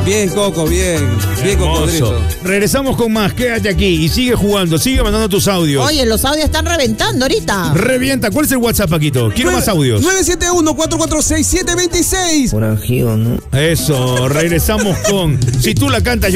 Bien, Coco, bien. Bien, Cocodrilo. Regresamos con más. Quédate aquí y sigue jugando. Sigue mandando tus audios. Oye, los audios están reventando ahorita. Revienta. ¿Cuál es el WhatsApp, Paquito? Quiero más audios. 971-446-726. Por ajío, ¿no? Eso. Regresamos con Si tú la cantas, yo